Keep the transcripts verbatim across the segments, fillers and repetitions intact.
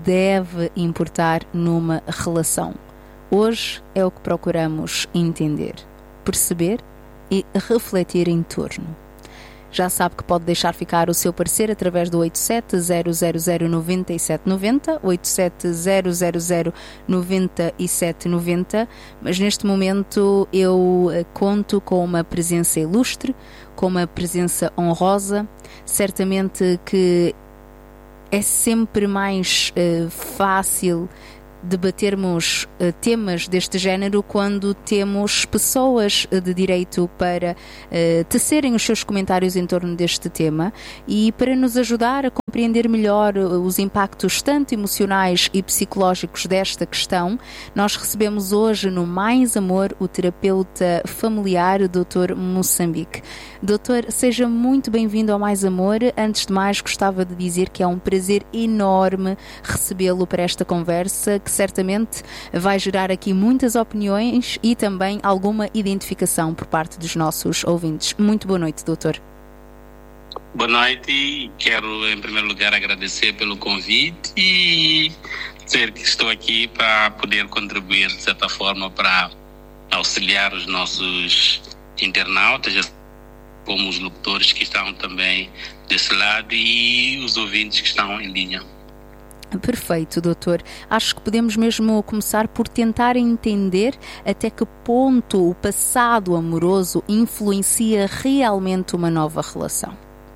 deve importar numa relação? Hoje é o que procuramos entender, perceber e refletir em torno. Já sabe que pode deixar ficar o seu parecer através do oito sete zero zero zero nove sete nove zero, oito sete zero zero zero nove sete nove zero, mas neste momento eu conto com uma presença ilustre, com uma presença honrosa. Certamente que é sempre mais uh, fácil debatermos uh, temas deste género quando temos pessoas uh, de direito para uh, tecerem os seus comentários em torno deste tema e para nos ajudar a compreender melhor uh, os impactos tanto emocionais e psicológicos desta questão. Nós recebemos hoje no Mais Amor o terapeuta familiar, o doutor Moçambique. Doutor, seja muito bem-vindo ao Mais Amor. Antes de mais, gostava de dizer que é um prazer enorme recebê-lo para esta conversa, que certamente vai gerar aqui muitas opiniões e também alguma identificação por parte dos nossos ouvintes. Muito boa noite, doutor. Boa noite. Quero, em primeiro lugar, agradecer pelo convite e dizer que estou aqui para poder contribuir, de certa forma, para auxiliar os nossos internautas, como os locutores que estão também desse lado e os ouvintes que estão em linha. Perfeito, doutor. Acho que podemos mesmo começar por tentar entender até que ponto o passado amoroso influencia realmente uma nova relação.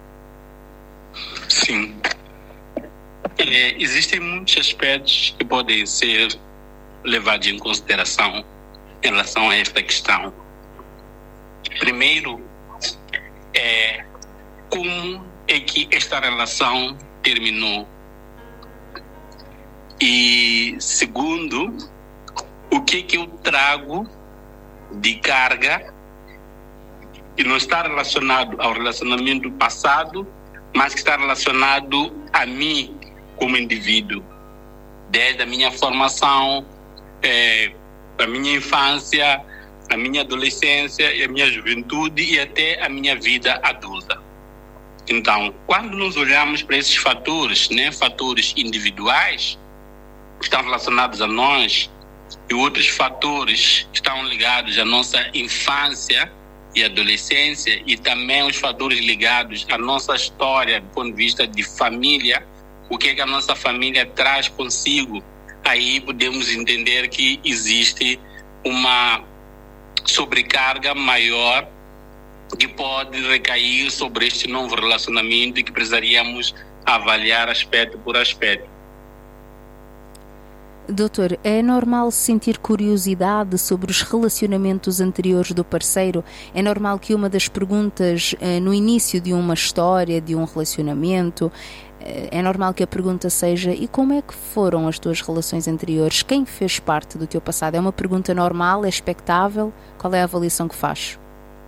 Sim. É, existem muitos aspectos que podem ser levados em consideração em relação a esta questão. Primeiro, é como é que esta relação terminou. E segundo, o que que eu trago de carga que não está relacionado ao relacionamento passado, mas que está relacionado a mim como indivíduo, desde a minha formação, é, a minha infância, a minha adolescência e a minha juventude e até a minha vida adulta. Então, quando nós olhamos para esses fatores, né, fatores individuais, que estão relacionados a nós, e outros fatores que estão ligados à nossa infância e adolescência, e também os fatores ligados à nossa história do ponto de vista de família, o que, é que a nossa família traz consigo, aí podemos entender que existe uma sobrecarga maior que pode recair sobre este novo relacionamento e que precisaríamos avaliar aspecto por aspecto. Doutor, é normal sentir curiosidade sobre os relacionamentos anteriores do parceiro? É normal que uma das perguntas eh, no início de uma história, de um relacionamento, eh, é normal que a pergunta seja: e como é que foram as tuas relações anteriores? Quem fez parte do teu passado? É uma pergunta normal? É expectável? Qual é a avaliação que faz?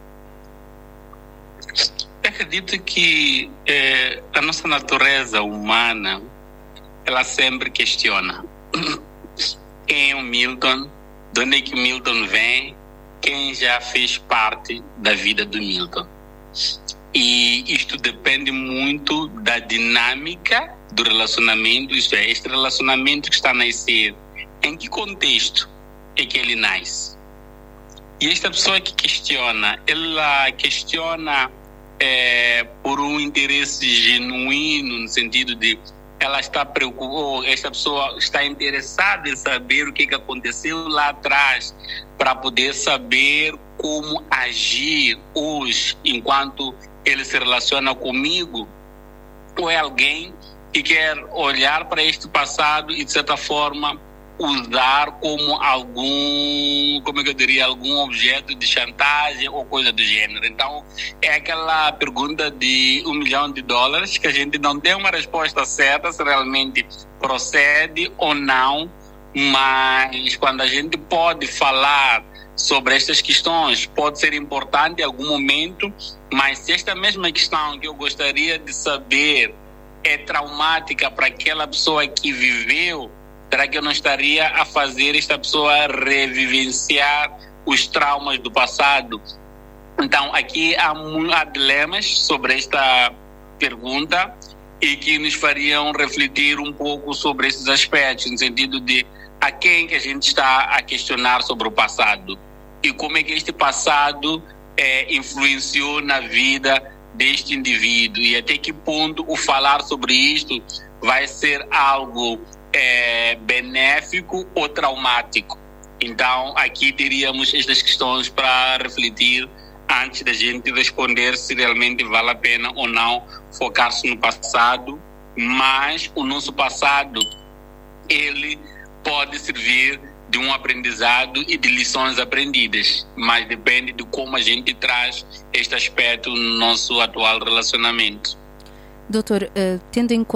Acredito que eh, a nossa natureza humana, ela sempre questiona. Quem é o Milton? De onde é que o Milton vem? Quem já fez parte da vida do Milton? E isto depende muito da dinâmica do relacionamento, isto é, este relacionamento que está a nascer, em que contexto é que ele nasce? E esta pessoa que questiona, ela questiona é, por um interesse genuíno, no sentido de ela está preocupada, esta pessoa está interessada em saber o que, que aconteceu lá atrás para poder saber como agir hoje enquanto ele se relaciona comigo, ou é alguém que quer olhar para este passado e de certa forma usar como algum, como é que eu diria, algum objeto de chantagem ou coisa do gênero. Então, é aquela pergunta de um milhão de dólares que a gente não tem uma resposta certa se realmente procede ou não, mas quando a gente pode falar sobre estas questões, pode ser importante em algum momento, mas se esta mesma questão que eu gostaria de saber é traumática para aquela pessoa que viveu, será que eu não estaria a fazer esta pessoa revivenciar os traumas do passado? Então, aqui há, há dilemas sobre esta pergunta e que nos fariam refletir um pouco sobre esses aspectos, no sentido de a quem que a gente está a questionar sobre o passado e como é que este passado é, influenciou na vida deste indivíduo e até que ponto o falar sobre isto vai ser algo é, benéfico ou traumático. Então, aqui teríamos estas questões para refletir antes da gente responder se realmente vale a pena ou não focar-se no passado, mas o nosso passado, ele pode servir de um aprendizado e de lições aprendidas, mas depende de como a gente traz este aspecto no nosso atual relacionamento. Doutor, uh, tendo em conta